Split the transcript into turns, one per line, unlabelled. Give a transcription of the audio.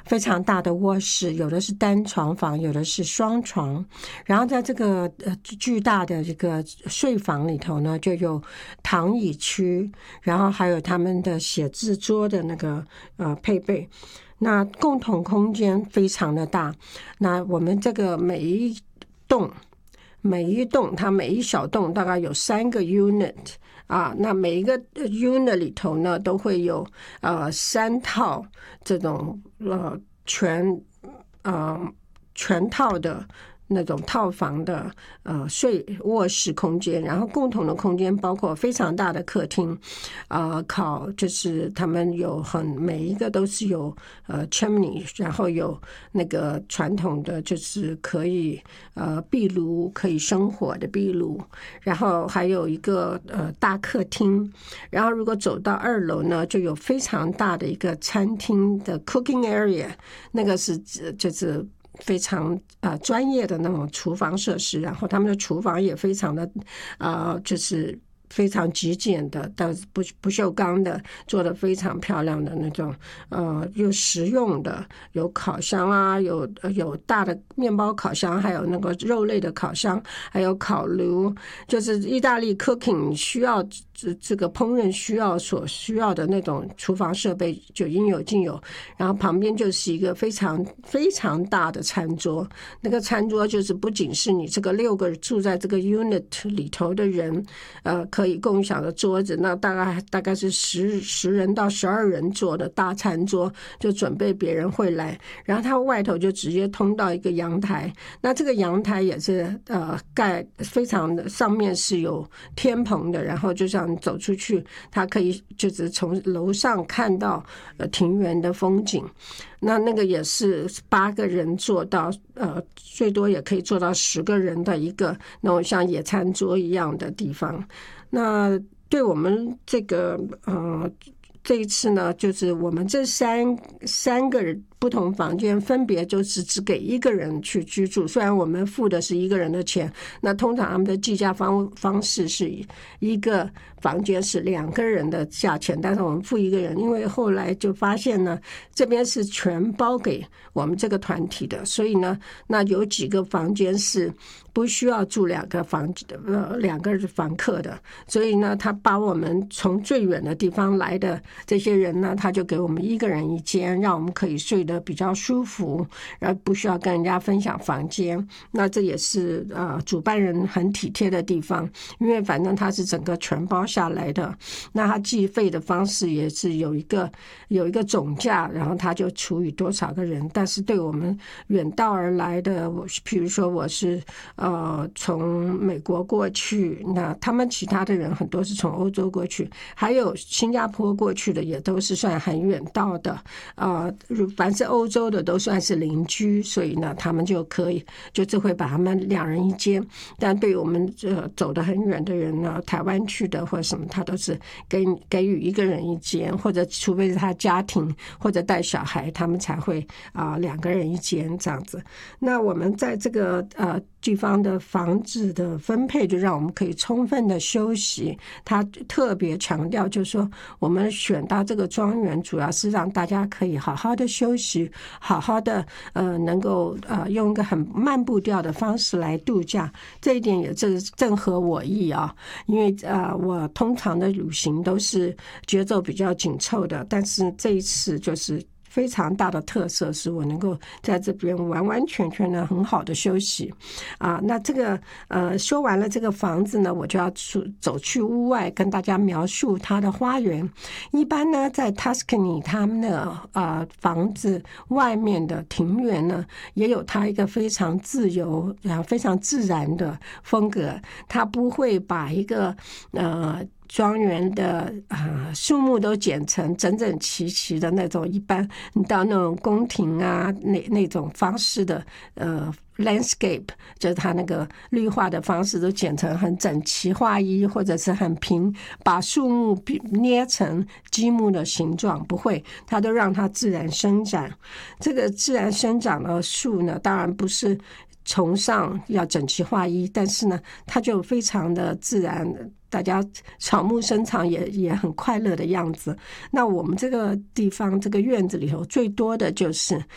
非常大的卧室，有的是单床房，有的是双床。然后在这个巨大的这个睡房里头呢，就有躺椅区，然后还有他们的写字桌的那个配备。那共同空间非常的大。那我们这个每一栋，它每一小栋大概有3个 unit。那每一个 unit 里头呢，都会有3套这种全套的那种套房的卧室空间，然后共同的空间包括非常大的客厅，就是他们每一个都是有chimney， 然后有那个传统的就是可以壁炉，可以生火的壁炉，然后还有一个大客厅，然后如果走到2楼呢，就有非常大的一个餐厅的 cooking area， 那个是就是非常专业的那种厨房设施，然后他们的厨房也非常的就是非常极简的，但不锈钢的，做的非常漂亮的那种又实用的，有烤箱啊，有大的面包烤箱，还有那个肉类的烤箱，还有烤炉，就是意大利 cooking 需要这个烹饪所需要的那种厨房设备就应有尽有。然后旁边就是一个非常非常大的餐桌，那个餐桌就是不仅是你这个6个住在这个 unit 里头的人可以共享的桌子，那大概是10人到12人坐的大餐桌，就准备别人会来。然后它外头就直接通到一个阳台，那这个阳台也是盖非常的，上面是有天棚的，然后就像走出去，它可以就是从楼上看到庭园的风景。那个也是8个人坐到最多也可以坐到10个人的一个那种像野餐桌一样的地方。那对我们这个这一次呢，就是我们这三个不同房间分别就是只给1个人去居住，虽然我们付的是1个人的钱，那通常他们的计价方式是一个房间是2个人的价钱，但是我们付1个人，因为后来就发现呢，这边是全包给我们这个团体的，所以呢，那有几个房间是不需要住2个房客的，所以呢，他把我们从最远的地方来的这些人呢，他就给我们1个人1间，让我们可以睡得比较舒服，然后不需要跟人家分享房间。那这也是主办人很体贴的地方，因为反正他是整个全包下来的，那他计费的方式也是有一个总价，然后他就除以多少个人。但是对我们远道而来的，譬如说我是从美国过去，那他们其他的人很多是从欧洲过去，还有新加坡过去的也都是算很远道的，凡是欧洲的都算是邻居，所以呢，他们就可以就是会把他们2人1间。但对于我们走得很远的人呢，台湾去的或者什么，他都是给予1个人1间，或者除非是他家庭或者带小孩，他们才会2个人1间这样子。那我们在这个地方的房子的分配，就让我们可以充分的休息。他特别强调，就是说我们选到这个庄园，主要是让大家可以好好的休息，好好的能够用一个很慢步调的方式来度假。这一点也正合我意啊，因为我通常的旅行都是节奏比较紧凑的，但是这一次就是非常大的特色是我能够在这边完完全全的很好的休息那这个说完了这个房子呢，我就要走去屋外跟大家描述它的花园。一般呢，在 Tuscany 他们的房子外面的庭园呢，也有它一个非常自由然后非常自然的风格，它不会把一个庄园的树木都剪成整整齐齐的那种，一般你到那种宫廷那种方式的landscape， 就是它那个绿化的方式都剪成很整齐划一，或者是很平，把树木捏成积木的形状，不会，它都让它自然生长。这个自然生长的树呢，当然不是崇尚要整齐划一，但是呢，它就非常的自然，大家草木生长也很快乐的样子。那我们这个地方这个院子里头最多的就是